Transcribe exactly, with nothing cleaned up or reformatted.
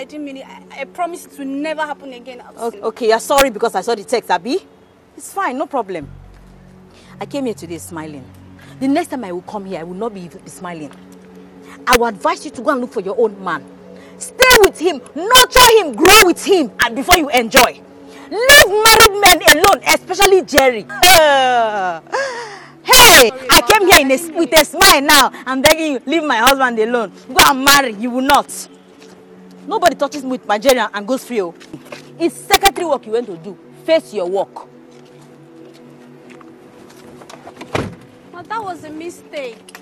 I didn't mean it. I, I promise it will never happen again. Okay, okay, you're sorry because I saw the text, Abi. It's fine, no problem. I came here today smiling. The next time I will come here, I will not be, be smiling. I will advise you to go and look for your own man. Stay with him, nurture him, grow with him, and before you enjoy. Leave married men alone, especially Jerry. Uh, hey, sorry, I came here in a, with a smile now. I'm begging you, leave my husband alone. Go and marry, you will not. Nobody touches me with my Jerry and goes free. It's secretary work you went to do. Face your work. But that was a mistake.